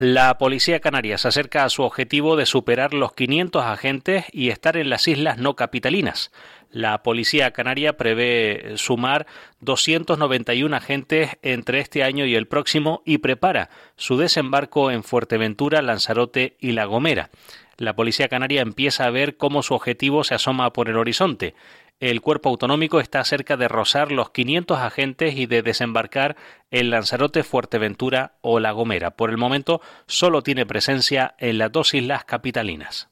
La policía canaria se acerca a su objetivo de superar los 500 agentes y estar en las islas no capitalinas. La policía canaria prevé sumar 291 agentes entre este año y el próximo y prepara su desembarco en Fuerteventura, Lanzarote y La Gomera. La policía canaria empieza a ver cómo su objetivo se asoma por el horizonte. El cuerpo autonómico está cerca de rozar los 500 agentes y de desembarcar en Lanzarote, Fuerteventura o La Gomera. Por el momento solo tiene presencia en las dos islas capitalinas.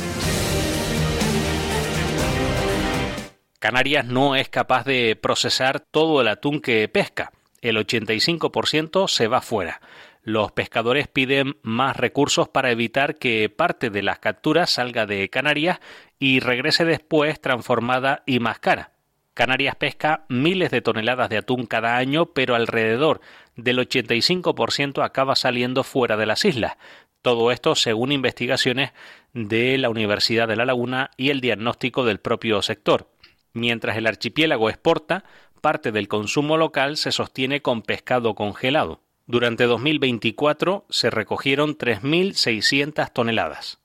Canarias no es capaz de procesar todo el atún que pesca. El 85% se va fuera. Los pescadores piden más recursos para evitar que parte de las capturas salga de Canarias y regrese después transformada y más cara. Canarias pesca miles de toneladas de atún cada año, pero alrededor del 85% acaba saliendo fuera de las islas. Todo esto según investigaciones de la Universidad de La Laguna y el diagnóstico del propio sector. Mientras el archipiélago exporta, parte del consumo local se sostiene con pescado congelado. Durante 2024 se recogieron 3.600 toneladas.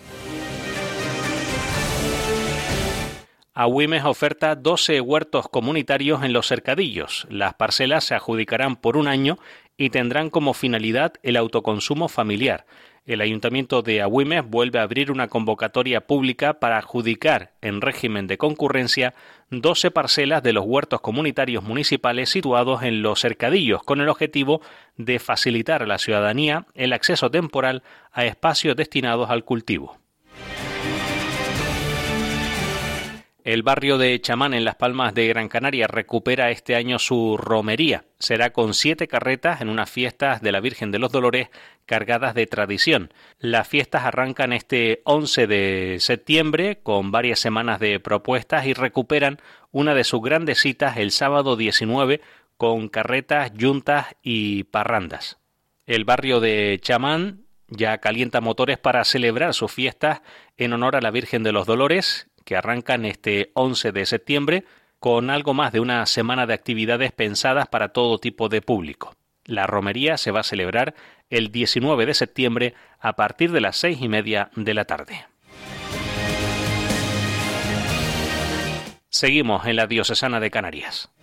Agüimes oferta 12 huertos comunitarios en Los Cercadillos. Las parcelas se adjudicarán por un año y tendrán como finalidad el autoconsumo familiar. El Ayuntamiento de Agüimes vuelve a abrir una convocatoria pública para adjudicar en régimen de concurrencia 12 parcelas de los huertos comunitarios municipales situados en Los Cercadillos, con el objetivo de facilitar a la ciudadanía el acceso temporal a espacios destinados al cultivo. El barrio de Chamán en Las Palmas de Gran Canaria recupera este año su romería. Será con 7 carretas en unas fiestas de la Virgen de los Dolores cargadas de tradición. Las fiestas arrancan este 11 de septiembre con varias semanas de propuestas y recuperan una de sus grandes citas el sábado 19 con carretas, yuntas y parrandas. El barrio de Chamán ya calienta motores para celebrar sus fiestas en honor a la Virgen de los Dolores, que arrancan este 11 de septiembre con algo más de una semana de actividades pensadas para todo tipo de público. La romería se va a celebrar el 19 de septiembre a partir de las 6:30 de la tarde. Seguimos en la Diocesana de Canarias.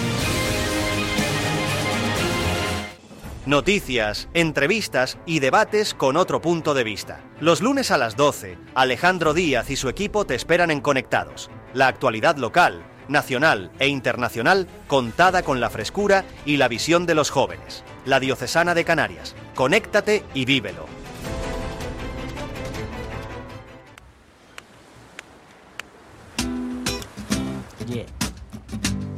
Noticias, entrevistas y debates con otro punto de vista. Los lunes a las 12, Alejandro Díaz y su equipo te esperan en Conectados. La actualidad local, nacional e internacional contada con la frescura y la visión de los jóvenes. La Diocesana de Canarias. Conéctate y vívelo. Yeah.